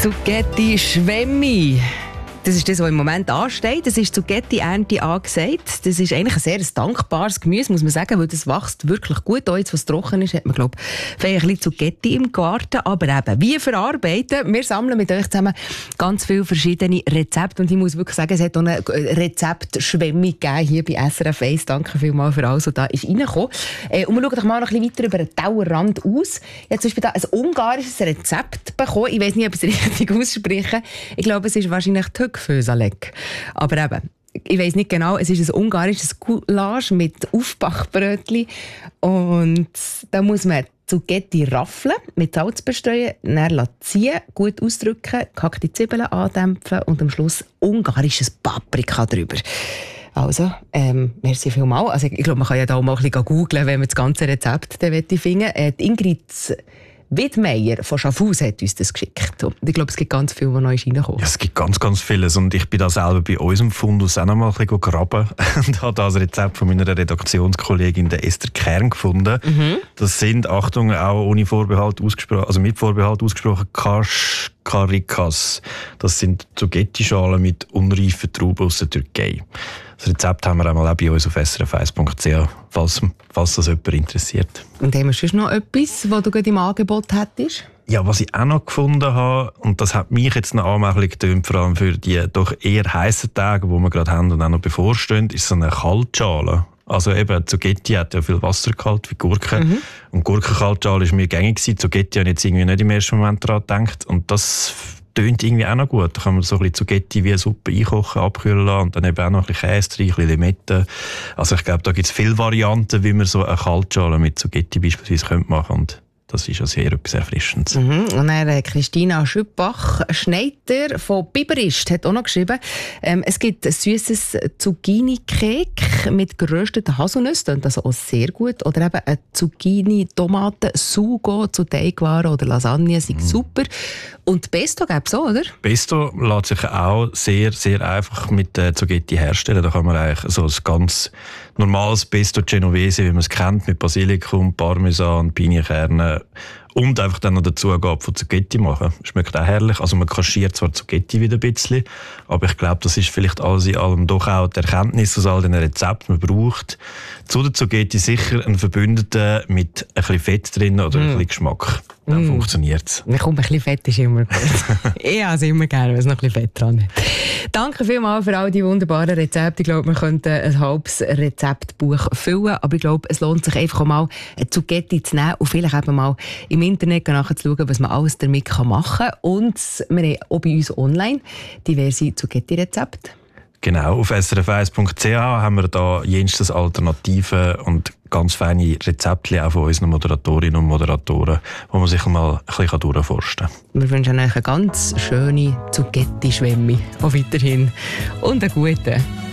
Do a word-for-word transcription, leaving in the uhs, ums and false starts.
Zucchetti Schwemmi. Das ist das, was im Moment ansteht. Das ist Zucchetti-Ernte angesagt. Das ist eigentlich ein sehr dankbares Gemüse, muss man sagen, weil das wächst wirklich gut. Auch jetzt, was trocken ist, hat man, glaube ich, ein bisschen Zucchetti im Garten. Aber eben, wie verarbeiten? Wir sammeln mit euch zusammen ganz viele verschiedene Rezepte. Und ich muss wirklich sagen, es hat auch eine Rezeptschwemme gegeben hier bei S R F eins. Danke vielmals für alles, was da ist reingekommen. Und wir schauen doch mal noch ein bisschen weiter über den Tellerrand aus. Ich habe zum Beispiel da ein ungarisches Rezept bekommen. Ich weiß nicht, ob ich es richtig ausspreche. Ich glaube, es ist wahrscheinlich Töpfösalek. Aber eben, ich weiss nicht genau, es ist ein ungarisches Gulasch mit Aufbackbrötchen. Und da muss man Zucchetti raffeln, mit Salz bestreuen, dann ziehen, gut ausdrücken, gehackte Zwiebeln andämpfen und am Schluss ungarisches Paprika drüber. Also, ähm, merci vielmals. Also, ich glaube, man kann ja da auch mal ein bisschen googeln, wenn man das ganze Rezept finden will. Äh, Ingrid Widmeier von Schaffhaus hat uns das geschickt. Und ich glaube, es gibt ganz viel, was neu reinkommt. Ja, es gibt ganz, ganz vieles. Und ich bin da selber bei unserem Fundus auch noch mal ein bisschen graben und habe das Rezept von meiner Redaktionskollegin der Esther Kern gefunden. Mhm. Das sind, Achtung, auch ohne Vorbehalt ausgesprochen, also mit Vorbehalt ausgesprochen, Kaschkarikas. Das sind Zucchetti-Schalen mit unreifen Trauben aus der Türkei. Das Rezept haben wir einmal auch bei uns auf s r f eins punkt c h, falls, falls das jemand interessiert. Und haben wir sonst noch etwas, was du gerade im Angebot hättest? Ja, was ich auch noch gefunden habe, und das hat mich jetzt noch anmerklich getönt, vor allem für die doch eher heissen Tage, die wir gerade haben und auch noch bevorstehen, ist so eine Kaltschale. Also eben, Zucchetti hat ja viel Wassergehalt wie Gurken. Mhm. Und Gurkenkaltschale war mir gängig gewesen. Zucchetti habe ich jetzt irgendwie nicht im ersten Moment daran gedacht. Und das tönt irgendwie auch noch gut. Da kann man so ein bisschen Zucchetti wie eine Suppe einkochen, abkühlen lassen und dann eben auch noch ein bisschen Käse rein, ein bisschen Limette. Also ich glaube, da gibt es viele Varianten, wie man so eine Kaltschale mit Zucchetti beispielsweise machen könnte. Und das ist ja sehr etwas Erfrischendes. Mhm. Und dann äh, Christina Schüppach-Schneider von Biberist hat auch noch geschrieben, ähm, es gibt ein süßes Zucchini-Cake mit gerösteten Haselnüssen, das ist auch sehr gut. Oder eben ein Zucchini-Tomaten-Sugo zu Teigwaren oder Lasagne, ist mhm. super. Und Pesto gäbe es auch, oder? Pesto lässt sich auch sehr, sehr einfach mit äh, Zucchetti herstellen. Da kann man eigentlich so ein ganz normales Pesto Genovese, wie man es kennt, mit Basilikum, Parmesan, Pinienkerne und einfach dann noch dazu Zugabe von Zucchetti machen. Schmeckt auch herrlich. Also man kaschiert zwar Zucchetti wieder ein bisschen, aber ich glaube, das ist vielleicht alles in allem doch auch die Erkenntnis aus all diesen Rezepten. Man braucht zu der Zucchetti sicher einen Verbündeten mit ein bisschen Fett drin oder mm. ein bisschen Geschmack. Dann mm. funktioniert es. Mir kommt ein bisschen Fett ist immer gut. Ich habe es immer gerne, wenn es noch ein bisschen Fett dran hat. Danke vielmals für all die wunderbaren Rezepte. Ich glaube, wir könnten ein halbes Rezeptbuch füllen, aber ich glaube, es lohnt sich einfach mal, eine Zucchetti zu nehmen und vielleicht eben mal im Internet nachzuschauen, was man alles damit machen kann. Und wir haben auch bei uns online diverse Zucchetti-Rezepte. Genau, auf s r f eins punkt c h haben wir da jenstes Alternativen und ganz feine Rezepte auch von unseren Moderatorinnen und Moderatoren, wo man sich mal ein bisschen durchforsten kann. Wir wünschen euch eine ganz schöne Zucchetti-Schwemme. Auf Wiederhin und einen guten.